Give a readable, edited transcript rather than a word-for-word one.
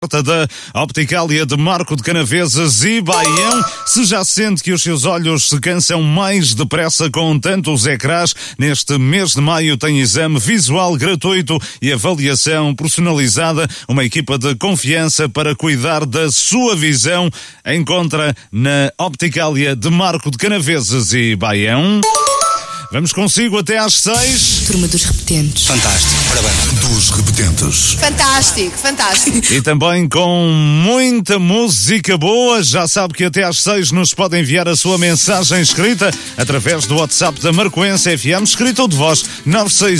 da Opticália de Marco de Canavesas e Baião. Se já sente que os seus olhos se cansam mais depressa com tantos ecrãs, neste mês de maio tem exame visual gratuito e avaliação personalizada. Uma equipa de confiança para cuidar da sua visão. Encontra na Opticália de Marco de Canavesas e Baião. Vamos consigo até às 6. Turma dos Repetentes. Fantástico, parabéns. Dos Repetentes. Fantástico, fantástico. E também com muita música boa. Já sabe que até às 6 nos pode enviar a sua mensagem escrita através do WhatsApp da Marcoense FM, escrita ou de voz, 96